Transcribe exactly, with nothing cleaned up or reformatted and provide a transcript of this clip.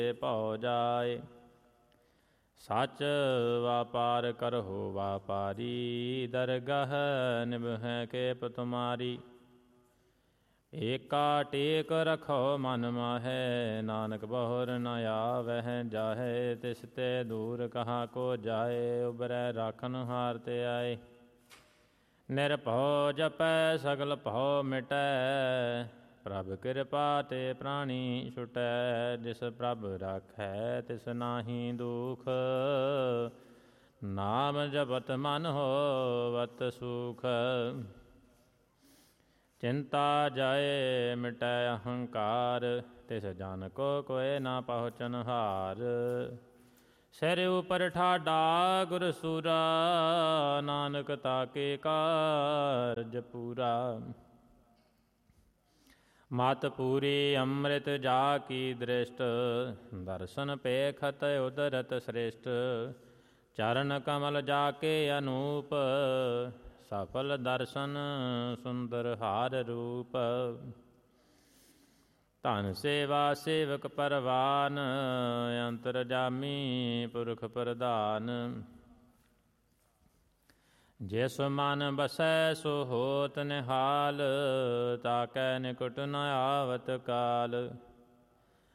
ਭਉ ਜਾਏ। ਸਚ ਵਾਪਾਰ ਕਰਹੁ ਵਾਪਾਰੀ, ਦਰਗਹ ਨਿਭੈ ਕੇਪ ਤੁਮਾਰੀ। ਏਕਾ ਟੇਕ ਰਖੋ ਮਨ ਮਾਹੈ, ਨਾਨਕ ਬਹੁਰ ਨ ਆਵਹਿ ਜਾਹੇ। ਤਿਸ ਤੇ ਦੂਰ ਕਹਾ ਕੋ ਜਾਏ, ਉਬਰੈ ਰਾਖਨ ਹਾਰ ਤੇ ਆਏ। ਨਿਰਭਉ ਜਪੈ ਸਗਲ ਭਉ ਮਿਟੈ, ਪ੍ਰਭ ਕਿਰਪਾ ਤੇ ਪ੍ਰਾਣੀ ਛੁਟੈ। ਜਿਸ ਪ੍ਰਭ ਰਾਖੈ ਤਿਸ ਨਾਹੀ ਦੁਖ, ਨਾਮ ਜਪਤ ਮਨ ਹੋਵਤ ਸੁਖ। ਚਿੰਤਾ ਜਾਏ ਮਿਟੈ ਅਹੰਕਾਰ, ਤਿਸ ਜਨ ਕੋ ਕੋਇ ਨਾ ਪਹੁੰਚਨ ਹਾਰ। ਸਿਰ ਉਪਰ ਠਾਡਾ ਗੁਰ ਸੂਰਾ, ਨਾਨਕ ਤਾਕੇ ਕਾਰਜ ਪੂਰਾ। ਮਤ ਪੂਰੀ ਅੰਮ੍ਰਿਤ ਜਾ ਕੀ ਦ੍ਰਿਸ਼ਟ, ਦਰਸ਼ਨ ਪੇਖਤ ਉਦਰਤ ਸ੍ਰੇਸ਼ਟ। ਚਰਨ ਕਮਲ ਜਾ ਕੇ ਅਨੂਪ, ਸਫਲ ਦਰਸ਼ਨ ਸੁੰਦਰ ਹਾਰ ਰੂਪ। ਧਨ ਸੇਵਾ ਸੇਵਕ ਪਰਵਾਨ, ਅੰਤਰਜਾਮੀ ਪੁਰਖ ਪ੍ਰਧਾਨ। ਜਿਸ ਮਨ ਬਸੈ ਸੋ ਹੋਤ ਨਿਹਾਲ, ਤਾਕੈ ਨਿਕਟ ਨ ਆਵਤ ਕਾਲ।